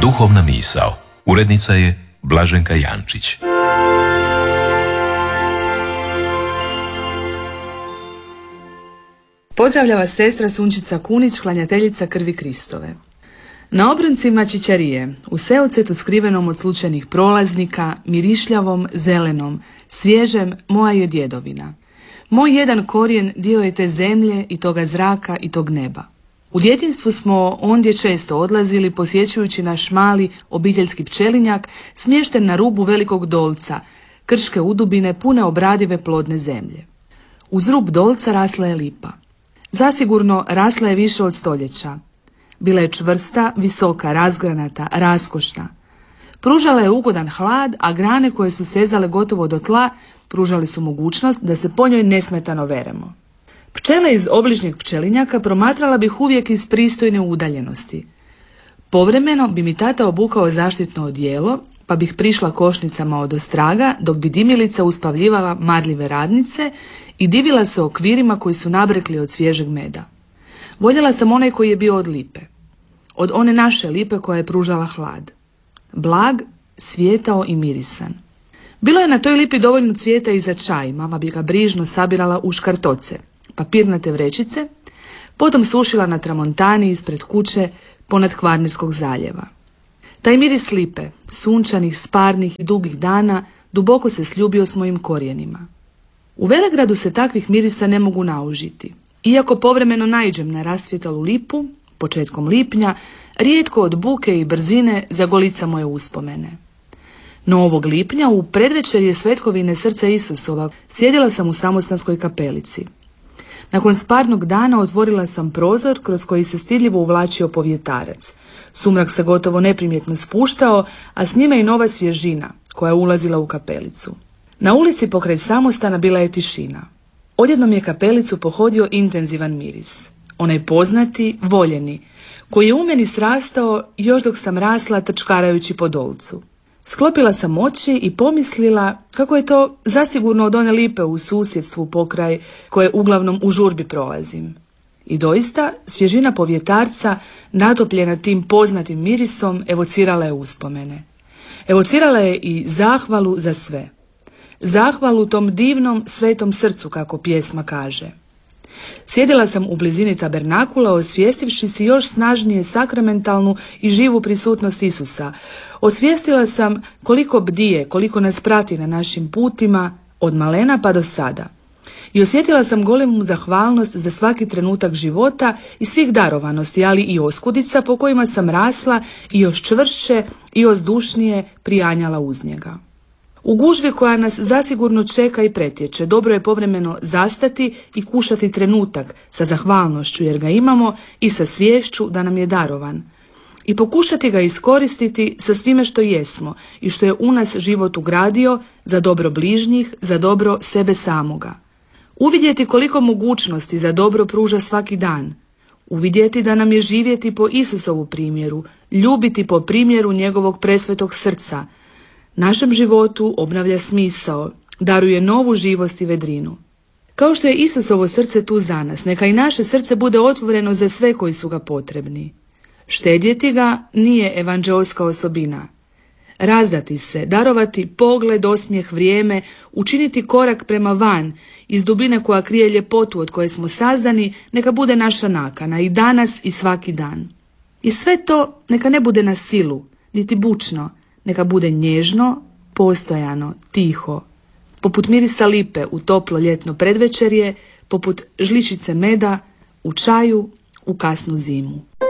Duhovna misao. Urednica je Blaženka Jančić. Pozdravlja vas sestra Sunčica Kunić, klanjateljica krvi Kristove. Na obroncima Čičarije, u seocetu skrivenom od slučajnih prolaznika, mirišljavom, zelenom, svježem, moja je djedovina. Moj jedan korijen dio je te zemlje i toga zraka i tog neba. U djetinjstvu smo ondje često odlazili posjećujući naš mali obiteljski pčelinjak smješten na rubu velikog dolca, krške udubine pune obradive plodne zemlje. Uz rub dolca rasla je lipa. Zasigurno rasla je više od stoljeća. Bila je čvrsta, visoka, razgranata, raskošna. Pružala je ugodan hlad, a grane koje su sezale gotovo do tla pružali su mogućnost da se po njoj nesmetano veremo. Pčele iz obližnjeg pčelinjaka promatrala bih uvijek iz pristojne udaljenosti. Povremeno bi mi tata obukao zaštitno odijelo, pa bih prišla košnicama od ostraga, dok bi dimilica uspavljivala marljive radnice i divila se okvirima koji su nabrekli od svježeg meda. Voljela sam onaj koji je bio od lipe. Od one naše lipe koja je pružala hlad. Blag, svijetao i mirisan. Bilo je na toj lipi dovoljno cvijeta i za čaj, mama bi ga brižno sabirala u škartoce, papirnate vrećice, potom sušila na tramontani ispred kuće ponad Kvarnerskog zaljeva. Taj miris lipe, sunčanih, sparnih i dugih dana, duboko se sljubio s mojim korijenima. U Velegradu se takvih mirisa ne mogu naužiti. Iako povremeno naiđem na rasvjetalu lipu, početkom lipnja, rijetko od buke i brzine zagolica moje uspomene. No ovog lipnja, u predvečerje svetkovine srca Isusova, sjedila sam u Samostanskoj kapelici. Nakon sparnog dana otvorila sam prozor kroz koji se stidljivo uvlačio povjetarac. Sumrak se gotovo neprimjetno spuštao, a s njime i nova svježina koja je ulazila u kapelicu. Na ulici pokraj samostana bila je tišina. Odjednom je kapelicu pohodio intenzivan miris. Onaj poznati, voljeni, koji je u meni srastao još dok sam rasla trčkarajući po dolcu. Sklopila sam oči i pomislila kako je to zasigurno od one lipe u susjedstvu pokraj koje uglavnom u žurbi prolazim. I doista, svježina povjetarca, natopljena tim poznatim mirisom, evocirala je uspomene. Evocirala je i zahvalu za sve. Zahvalu tom divnom svetom srcu, kako pjesma kaže. Sjedila sam u blizini tabernakula, osvijestivši si još snažnije sakramentalnu i živu prisutnost Isusa. Osvijestila sam koliko bdije, koliko nas prati na našim putima, od malena pa do sada. I osjetila sam golemu zahvalnost za svaki trenutak života i svih darovanosti, ali i oskudica po kojima sam rasla i još čvršće i ozdušnije prijanjala uz njega. U gužvi koja nas zasigurno čeka i pretječe, dobro je povremeno zastati i kušati trenutak sa zahvalnošću jer ga imamo i sa sviješću da nam je darovan. I pokušati ga iskoristiti sa svime što jesmo i što je u nas život ugradio za dobro bližnjih, za dobro sebe samoga. Uvidjeti koliko mogućnosti za dobro pruža svaki dan. Uvidjeti da nam je živjeti po Isusovu primjeru, ljubiti po primjeru njegovog presvetog srca. Našem životu obnavlja smisao, daruje novu živost i vedrinu. Kao što je Isusovo srce tu za nas, neka i naše srce bude otvoreno za sve koji su ga potrebni. Štedjeti ga nije evanđeoska osobina. Razdati se, darovati pogled, osmijeh, vrijeme, učiniti korak prema van, iz dubine koja krije ljepotu od koje smo sazdani, neka bude naša nakana i danas i svaki dan. I sve to neka ne bude na silu, niti bučno, neka bude nježno, postojano, tiho. Poput mirisa lipe u toplo ljetno predvečerje, poput žličice meda u čaju u kasnu zimu.